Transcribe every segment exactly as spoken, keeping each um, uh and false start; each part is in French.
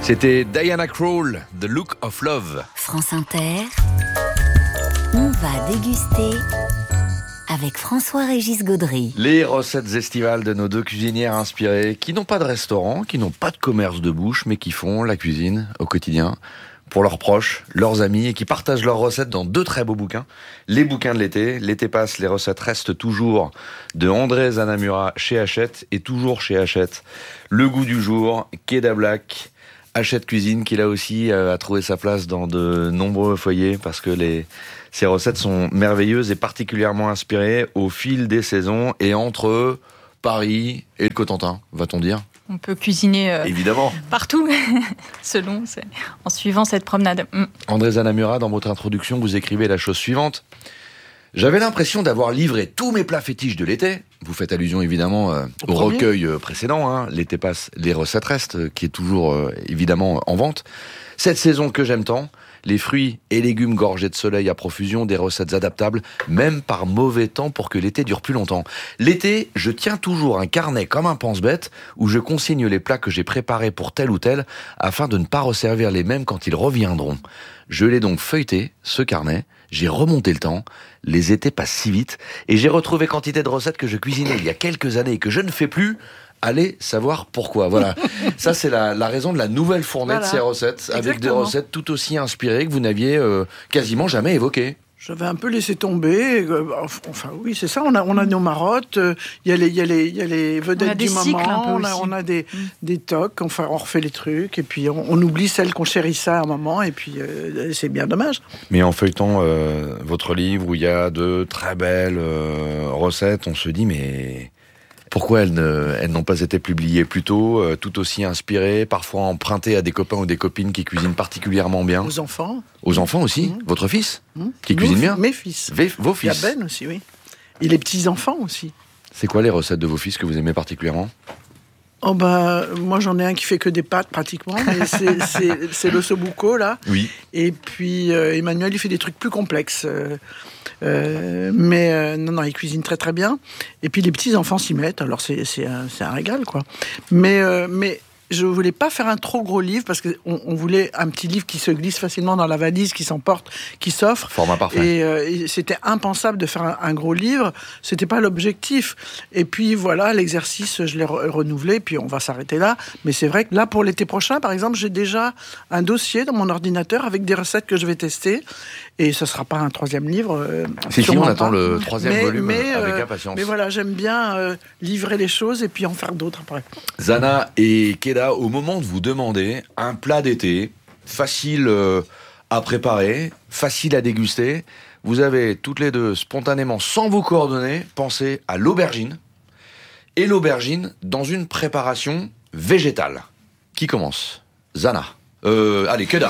C'était Diana Krall, The Look of Love. France Inter, on va déguster avec François-Régis Gaudry. Les recettes estivales de nos deux cuisinières inspirées qui n'ont pas de restaurant, qui n'ont pas de commerce de bouche, mais qui font la cuisine au quotidien pour leurs proches, leurs amis, et qui partagent leurs recettes dans deux très beaux bouquins. Les bouquins de l'été. L'été passe, les recettes restent toujours, de André Zanamura chez Hachette, et toujours chez Hachette. Le goût du jour, Keda Black, Hachette Cuisine, qui là aussi euh, a trouvé sa place dans de nombreux foyers, parce que les, ces recettes sont merveilleuses et particulièrement inspirées au fil des saisons et entre Paris et le Cotentin, va-t-on dire. On peut cuisiner euh, évidemment partout, selon, c'est, en suivant cette promenade. Mm. André Zanamura, dans votre introduction, vous écrivez la chose suivante. J'avais l'impression d'avoir livré tous mes plats fétiches de l'été. Vous faites allusion évidemment euh, au, au recueil euh, précédent, hein. L'été passe, les recettes restent, euh, qui est toujours euh, évidemment en vente. Cette saison que j'aime tant, les fruits et légumes gorgés de soleil à profusion, des recettes adaptables, même par mauvais temps pour que l'été dure plus longtemps. L'été, je tiens toujours un carnet comme un pense-bête où je consigne les plats que j'ai préparés pour tel ou tel afin de ne pas resservir les mêmes quand ils reviendront. Je l'ai donc feuilleté, ce carnet, j'ai remonté le temps, les étés passent si vite, et j'ai retrouvé quantité de recettes que je cuisinais il y a quelques années et que je ne fais plus. Allez savoir pourquoi. Voilà. Ça, c'est la, la raison de la nouvelle fournée voilà. de ces recettes, Exactement. Avec des recettes tout aussi inspirées que vous n'aviez euh, quasiment jamais évoquées. J'avais un peu laissé tomber. Enfin, oui, c'est ça. On a, on a nos marottes. Il y a les, il y a les, il y a les vedettes du moment. On a, on a des, mm. des tocs. Enfin, on refait les trucs. Et puis, on, on oublie celles qu'on chérissait à un moment. Et puis, euh, c'est bien dommage. Mais en feuilletant euh, votre livre où il y a de très belles euh, recettes, on se dit, mais pourquoi elles, ne, elles n'ont pas été publiées plus tôt, euh, tout aussi inspirées, parfois empruntées à des copains ou des copines qui cuisinent particulièrement bien. Aux enfants. Aux enfants aussi. Mmh. Votre fils mmh. qui Nous, cuisine bien. Mes fils. V- vos fils. Il y a Ben aussi, oui. Et les petits-enfants aussi. C'est quoi les recettes de vos fils que vous aimez particulièrement ? Oh bah, moi j'en ai un qui fait que des pâtes pratiquement, mais c'est, c'est, c'est l'ossobuco là. Oui. Et puis euh, Emmanuel il fait des trucs plus complexes. Euh, euh, mais euh, non, non, il cuisine très très bien. Et puis les petits enfants s'y mettent, alors c'est, c'est, un, c'est un régal quoi. Mais, euh, mais je voulais pas faire un trop gros livre parce qu'on on voulait un petit livre qui se glisse facilement dans la valise, qui s'emporte, qui s'offre. Format parfait. Et, euh, et c'était impensable de faire un, un gros livre. C'était pas l'objectif. Et puis voilà, l'exercice, je l'ai re- renouvelé. Puis on va s'arrêter là. Mais c'est vrai que là, pour l'été prochain, par exemple, j'ai déjà un dossier dans mon ordinateur avec des recettes que je vais tester. Et ce sera pas un troisième livre. Euh, c'est fini, on attend le troisième mais, volume mais, avec euh, impatience. Mais voilà, j'aime bien euh, livrer les choses et puis en faire d'autres après. Zana et Keda, au moment de vous demander un plat d'été, facile euh, à préparer, facile à déguster, vous avez toutes les deux, spontanément, sans vous coordonner, pensé à l'aubergine. Et l'aubergine dans une préparation végétale. Qui commence ? Zana. Euh, allez, Keda.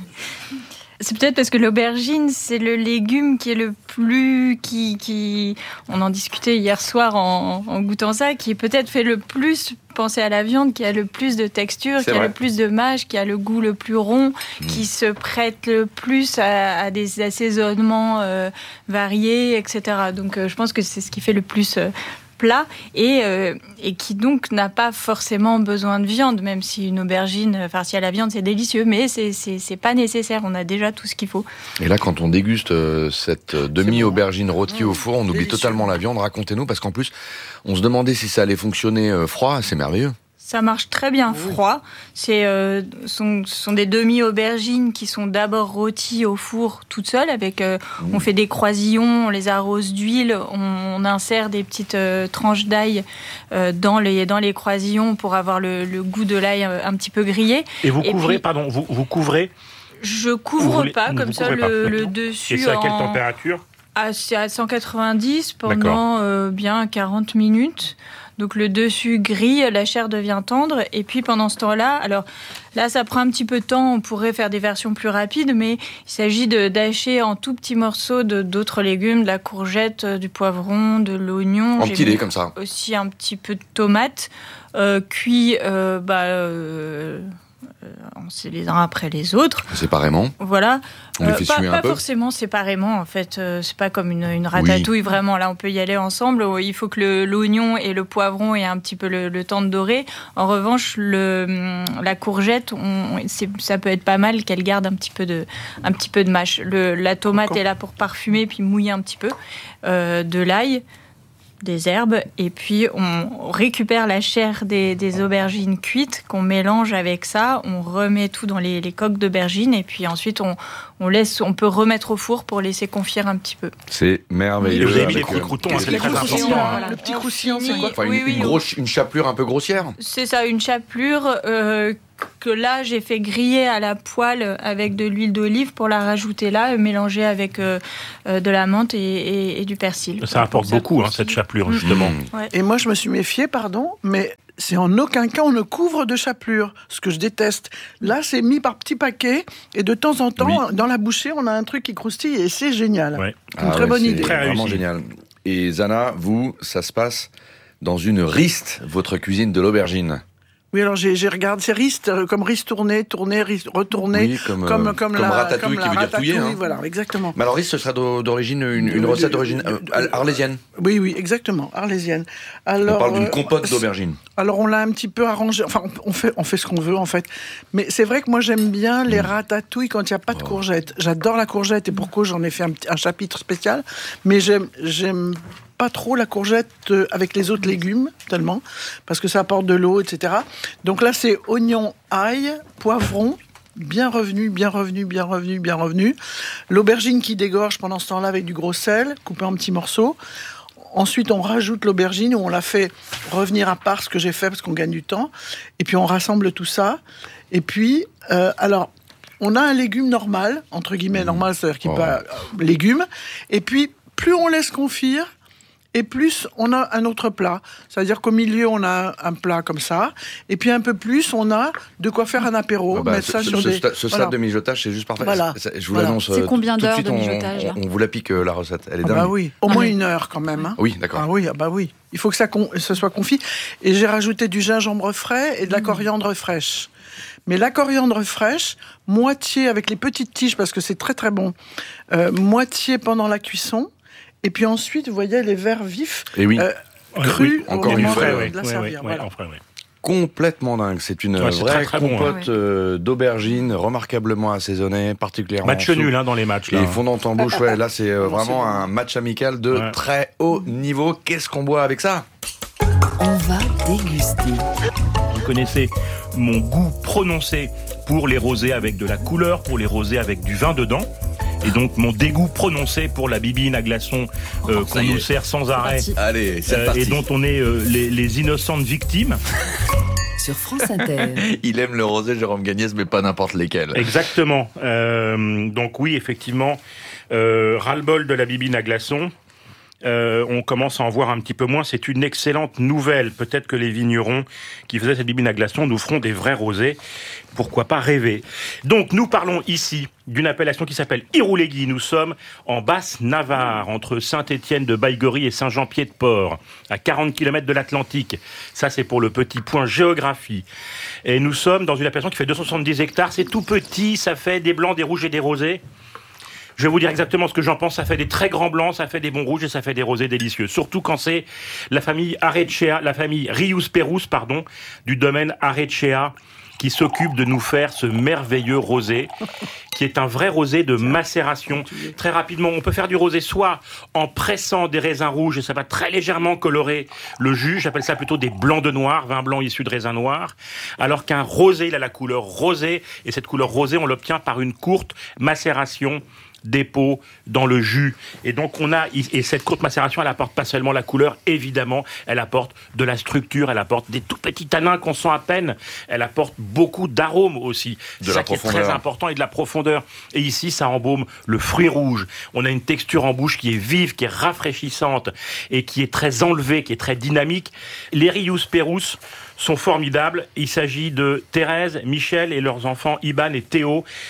C'est peut-être parce que l'aubergine, c'est le légume qui est le plus... qui, qui on en discutait hier soir en, en goûtant ça, qui peut-être fait le plus penser à la viande, qui a le plus de texture, c'est qui vrai. a le plus de mâche, qui a le goût le plus rond, mmh. qui se prête le plus à, à des assaisonnements euh, variés, et cetera. Donc euh, je pense que c'est ce qui fait le plus... Euh, plat et, euh, et qui donc n'a pas forcément besoin de viande, même si une aubergine farcie à la viande c'est délicieux, mais c'est, c'est, c'est pas nécessaire, on a déjà tout ce qu'il faut. Et là quand on déguste euh, cette demi-aubergine rôtie mmh, au four, on oublie délicieux. Totalement la viande. Racontez-nous, parce qu'en plus on se demandait si ça allait fonctionner euh, froid, c'est merveilleux. Ça marche très bien froid. C'est, euh, sont, ce sont des demi-aubergines qui sont d'abord rôties au four toutes seules. Avec, euh, mmh. On fait des croisillons, on les arrose d'huile, on, on insère des petites euh, tranches d'ail euh, dans, les, dans les croisillons pour avoir le, le goût de l'ail un, un petit peu grillé. Et vous Et couvrez, puis, pardon, vous, vous couvrez Je couvre voulez, pas, comme ça, le, le dessus. Et c'est à quelle en... température ? à, C'est à cent quatre-vingt-dix pendant euh, bien quarante minutes. Donc le dessus grille, la chair devient tendre, et puis pendant ce temps-là, alors là ça prend un petit peu de temps, on pourrait faire des versions plus rapides, mais il s'agit de d'hacher en tout petits morceaux de, d'autres légumes, de la courgette, du poivron, de l'oignon. En petit dés comme ça. Aussi un petit peu de tomate, euh, cuit, euh, bah, euh, c'est les uns après les autres. Séparément. Voilà. On les fait euh, pas suer un pas peu. forcément séparément, en fait. Euh, c'est pas comme une, une ratatouille, oui. Vraiment. Là, on peut y aller ensemble. Il faut que le, l'oignon et le poivron aient un petit peu le, le temps de dorer. En revanche, le, la courgette, on, c'est, ça peut être pas mal qu'elle garde un petit peu de, un petit peu de mâche. Le, la tomate Encore. est là pour parfumer puis mouiller un petit peu. Euh, de l'ail, des herbes, et puis on récupère la chair des, des aubergines cuites qu'on mélange avec ça, on remet tout dans les, les coques d'aubergines, et puis ensuite on, on laisse, on peut remettre au four pour laisser confire un petit peu. C'est merveilleux. Vous avez mis les petits croûtons, c'est très important. Voilà. Le petit croustillant, c'est quoi? Enfin, une, oui, oui, une, grosse, une chapelure un peu grossière. C'est ça, une chapelure euh, que là j'ai fait griller à la poêle avec de l'huile d'olive pour la rajouter là, mélanger avec euh, euh, de la menthe et, et, et du persil. Ça apporte ça beaucoup, hein, cette chapelure, justement. Mmh. Ouais. Et moi, je me suis méfiée, pardon, mais c'est en aucun cas on ne couvre de chapelure, ce que je déteste. Là, c'est mis par petits paquets, et de temps en temps, oui. dans la bouchée, on a un truc qui croustille, et c'est génial. Ouais. Une ah très ouais, bonne c'est idée. Très vraiment réussi. Génial. Et Zana, vous, ça se passe dans une riste, votre cuisine de l'aubergine. Oui, alors j'ai, j'ai regardé, c'est riste, comme riste tourné, tourné, riste retourné, oui, comme, comme, euh, comme, comme la ratatouille comme qui la veut dire touiller. Hein. Voilà, exactement. Mais alors, riste, ce sera d'origine, une, une recette d'origine euh, arlésienne. Oui, oui, exactement, arlésienne. Alors, on parle d'une euh, compote d'aubergine. Alors, on l'a un petit peu arrangé, enfin, on fait, on fait ce qu'on veut, en fait. Mais c'est vrai que moi, j'aime bien les ratatouilles quand il n'y a pas de oh. courgettes. J'adore la courgette, et pourquoi j'en ai fait un, un chapitre spécial. Mais j'aime... j'aime pas trop la courgette avec les autres légumes, tellement, parce que ça apporte de l'eau, et cetera. Donc là, c'est oignon, ail, poivron, bien revenu, bien revenu, bien revenu, bien revenu. L'aubergine qui dégorge pendant ce temps-là avec du gros sel, coupé en petits morceaux. Ensuite, on rajoute l'aubergine, où on la fait revenir à part, ce que j'ai fait, parce qu'on gagne du temps. Et puis, on rassemble tout ça. Et puis, euh, alors... on a un légume normal, entre guillemets, normal, c'est-à-dire qu'il n'est oh. pas euh, légume. Et puis, plus on laisse confire, et plus on a un autre plat. C'est-à-dire qu'au milieu, on a un plat comme ça, et puis un peu plus, on a de quoi faire un apéro, ah bah, mettre ce, ça sur ce, des... Ce, ce voilà. stade de mijotage, c'est juste parfait. Voilà. C'est, je vous voilà. l'annonce. C'est combien tout, d'heures tout de, de suite, mijotage on, on, on vous la pique, la recette. Elle est ah dingue. Bah oui, au ah moins oui. une heure quand même. Hein. Oui, d'accord. Ah oui, ah bah oui. Il faut que ça, con... ça soit confit. Et j'ai rajouté du gingembre frais et de la mmh. coriandre fraîche. Mais la coriandre fraîche, moitié avec les petites tiges, parce que c'est très très bon, euh, moitié pendant la cuisson. Et puis ensuite, vous voyez, les verts vifs, et oui. euh, crus, oui, encore une fois, de la servir. Oui, voilà. oui, enfin, oui. Complètement dingue. C'est une ouais, c'est vraie très, très compote bon, hein. euh, d'aubergine, remarquablement assaisonnée, particulièrement... Match nul hein, dans les matchs. Là. Et fondant en bouche, ouais, là c'est euh, vraiment un match amical de ouais. très haut niveau. Qu'est-ce qu'on boit avec ça ? On va déguster. Vous connaissez mon goût prononcé pour les rosés avec de la couleur, pour les rosés avec du vin dedans. Et donc mon dégoût prononcé pour la bibine à glaçons euh, oh, qu'on nous sert sans arrêt. Allez, c'est euh, et dont on est euh, les, les innocentes victimes. Sur France Inter. Il aime le rosé, Jérôme Gagnès, mais pas n'importe lesquels. Exactement. Euh, donc oui, effectivement, euh, ras-le-bol de la bibine à glaçons. Euh, on commence à en voir un petit peu moins. C'est une excellente nouvelle. Peut-être que les vignerons qui faisaient cette bibine à glaçons nous feront des vrais rosés. Pourquoi pas rêver. Donc, nous parlons ici d'une appellation qui s'appelle Irouléguy. Nous sommes en Basse-Navarre, entre Saint-Étienne de Baïgorry et Saint-Jean-Pied-de-Port, à quarante kilomètres de l'Atlantique. Ça, c'est pour le petit point géographie. Et nous sommes dans une appellation qui fait deux cent soixante-dix hectares. C'est tout petit, ça fait des blancs, des rouges et des rosés. Je vais vous dire exactement ce que j'en pense. Ça fait des très grands blancs, ça fait des bons rouges et ça fait des rosés délicieux. Surtout quand c'est la famille Arrechea, la famille Rius Perus, pardon, du domaine Arrechea, qui s'occupe de nous faire ce merveilleux rosé, qui est un vrai rosé de macération. Très rapidement, on peut faire du rosé soit en pressant des raisins rouges, et ça va très légèrement colorer le jus. J'appelle ça plutôt des blancs de noir, vin blanc issu de raisins noirs. Alors qu'un rosé, il a la couleur rosée, et cette couleur rosée, on l'obtient par une courte macération dépôt dans le jus. Et donc on a, et cette courte macération, elle apporte pas seulement la couleur, évidemment, elle apporte de la structure, elle apporte des tout petits tanins qu'on sent à peine, elle apporte beaucoup d'arômes aussi. C'est ça qui est très important, et de la profondeur. Et ici, ça embaume le fruit rouge. On a une texture en bouche qui est vive, qui est rafraîchissante, et qui est très enlevée, qui est très dynamique. Les Rius Perus sont formidables. Il s'agit de Thérèse, Michel et leurs enfants Iban et Théo.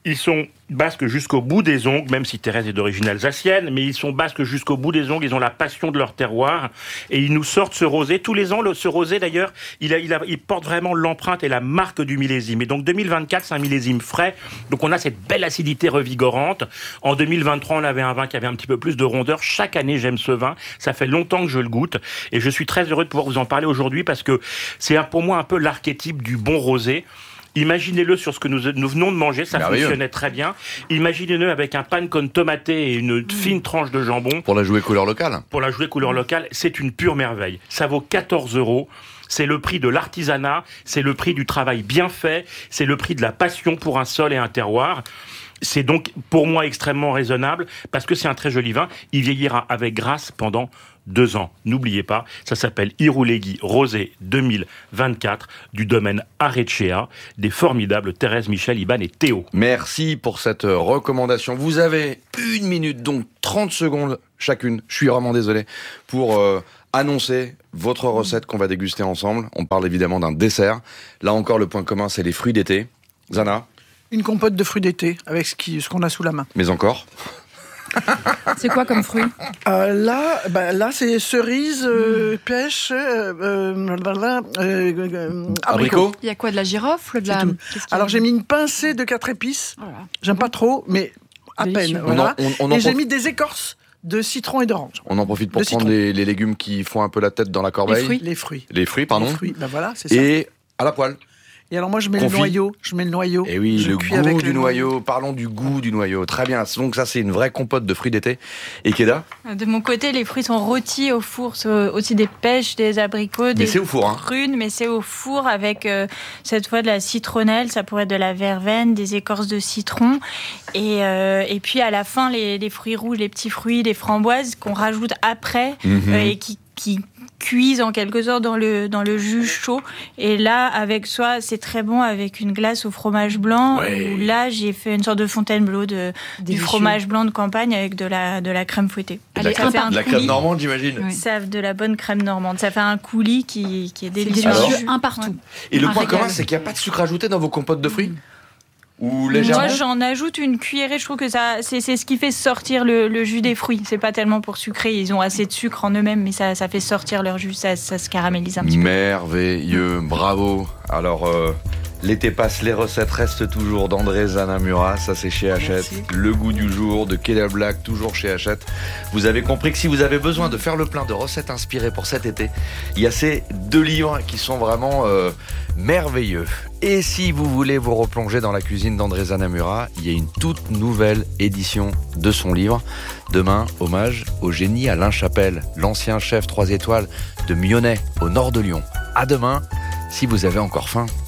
Ils sont basques jusqu'au bout des ongles, même si Thérèse est d'origine alsacienne, mais ils sont basques jusqu'au bout des ongles, ils ont la passion de leur terroir, et ils nous sortent ce rosé. Tous les ans, le, ce rosé d'ailleurs, il, a, il, a, il porte vraiment l'empreinte et la marque du millésime. Et donc deux mille vingt-quatre, c'est un millésime frais, donc on a cette belle acidité revigorante. En deux mille vingt-trois, on avait un vin qui avait un petit peu plus de rondeur. Chaque année, j'aime ce vin, ça fait longtemps que je le goûte, et je suis très heureux de pouvoir vous en parler aujourd'hui, parce que c'est pour moi un peu l'archétype du bon rosé. Imaginez-le sur ce que nous, nous venons de manger, ça Merveilleux. fonctionnait très bien. Imaginez-le avec un pan con tomaté et une fine tranche de jambon. Pour la jouer couleur locale. Pour la jouer couleur locale, c'est une pure merveille. Ça vaut quatorze euros. C'est le prix de l'artisanat, c'est le prix du travail bien fait, c'est le prix de la passion pour un sol et un terroir. C'est donc pour moi extrêmement raisonnable parce que c'est un très joli vin. Il vieillira avec grâce pendant deux ans. N'oubliez pas, ça s'appelle Irouléguy Rosé deux mille vingt-quatre du domaine Arecea des formidables Thérèse, Michel, Iban et Théo. Merci pour cette recommandation. Vous avez une minute, donc trente secondes chacune. Je suis vraiment désolé pour euh, annoncer votre recette qu'on va déguster ensemble. On parle évidemment d'un dessert. Là encore, le point commun, c'est les fruits d'été. Zana? Une compote de fruits d'été avec ce, qui, ce qu'on a sous la main. Mais encore? C'est quoi comme fruit? euh, Là, bah, là c'est cerise, euh, pêche, euh, euh, euh, euh, abricot. Il y a quoi, de la girofle, de la... tout. Qu'est-ce qu'il y a? Alors j'ai mis une pincée de quatre épices. Voilà. J'aime pas trop, mais à Délicieux. peine. Voilà. On en- on- on en Et j'ai prof- mis des écorces de citron et d'orange. On en profite pour Le prendre citron. les, les légumes qui font un peu la tête dans la corbeille. fruits. Les fruits. Les fruits, pardon. Les fruits, ben voilà, c'est ça. Et à la poêle. Et alors moi je mets Confit. le noyau, je mets le noyau. Et oui, je le cuis goût avec du le noyau. Parlons du goût du noyau. Très bien. Donc ça, c'est une vraie compote de fruits d'été. Et Keda? De mon côté, les fruits sont rôtis au four, c'est aussi des pêches, des abricots, des c'est au four, hein. prunes, mais c'est au four avec euh, cette fois de la citronnelle, ça pourrait être de la verveine, des écorces de citron, et, euh, et puis à la fin les, les fruits rouges, les petits fruits, les framboises qu'on rajoute après Mhm. euh, et qui, qui cuisent en quelque sorte dans le dans le jus chaud. Et là, avec soi, c'est très bon avec une glace au fromage blanc. Ouais. Où là, j'ai fait une sorte de Fontainebleau de du Délicieux. fromage blanc de campagne avec de la de la crème fouettée. De la, Allez, crème, un par de la crème coulis. normande, j'imagine. Oui. Ça a de la bonne crème normande. Ça fait un coulis qui, qui est C'est délicieux. délicieux, Alors un partout. Et le Un point régal. commun, c'est qu'il n'y a pas de sucre ajouté dans vos compotes de fruits? Ou Moi, légèrement? j'en ajoute une cuillerée. Je trouve que ça, c'est, c'est ce qui fait sortir le, le jus des fruits. C'est pas tellement pour sucrer. Ils ont assez de sucre en eux-mêmes, mais ça, ça fait sortir leur jus. Ça, ça se caramélise un petit peu. Merveilleux, bravo. Alors, euh, l'été passe, les recettes restent toujours d'André Zanamura, ça c'est chez Hachette. Merci. Le goût du jour de Keda Black, toujours chez Hachette. Vous avez compris que si vous avez besoin de faire le plein de recettes inspirées pour cet été, il y a ces deux livres qui sont vraiment euh, merveilleux. Et si vous voulez vous replonger dans la cuisine d'André Zanamura, il y a une toute nouvelle édition de son livre. Demain, hommage au génie Alain Chapelle, l'ancien chef trois étoiles de Mionnay, au nord de Lyon. À demain, si vous avez encore faim.